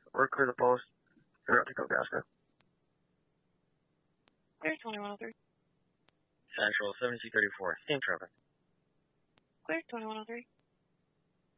or clear the post. Figure out to Kogaska. Clear 2103. Central 7234. Same traffic. Clear 2103.